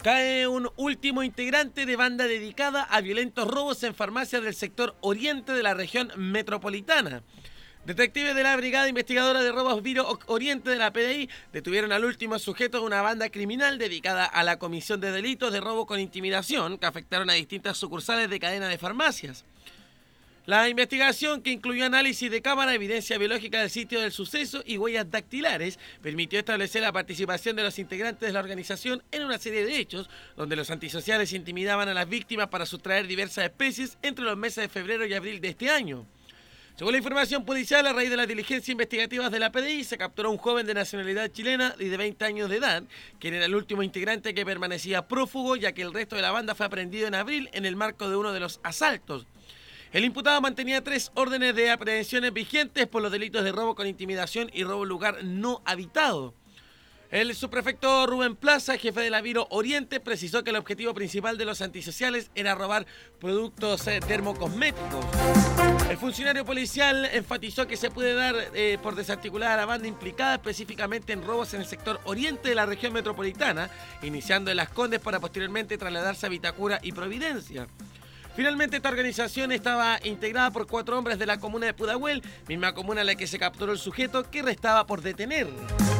Cae un último integrante de banda dedicada a violentos robos en farmacias del sector oriente de la región metropolitana. Detectives de la Brigada Investigadora de Robos Viro Oriente de la PDI detuvieron al último sujeto de una banda criminal dedicada a la comisión de delitos de robo con intimidación que afectaron a distintas sucursales de cadena de farmacias. La investigación, que incluyó análisis de cámara, evidencia biológica del sitio del suceso y huellas dactilares, permitió establecer la participación de los integrantes de la organización en una serie de hechos donde los antisociales intimidaban a las víctimas para sustraer diversas especies entre los meses de febrero y abril de este año. Según la información policial, a raíz de las diligencias investigativas de la PDI, se capturó a un joven de nacionalidad chilena y de 20 años de edad, quien era el último integrante que permanecía prófugo, ya que el resto de la banda fue aprehendido en abril en el marco de uno de los asaltos. El imputado mantenía 3 órdenes de aprehensiones vigentes por los delitos de robo con intimidación y robo en lugar no habitado. El subprefecto Rubén Plaza, jefe de la Viro Oriente, precisó que el objetivo principal de los antisociales era robar productos dermocosméticos. El funcionario policial enfatizó que se puede dar por desarticulada a la banda implicada específicamente en robos en el sector oriente de la región metropolitana, iniciando en Las Condes para posteriormente trasladarse a Vitacura y Providencia. Finalmente, esta organización estaba integrada por 4 hombres de la comuna de Pudahuel, misma comuna en la que se capturó el sujeto que restaba por detener.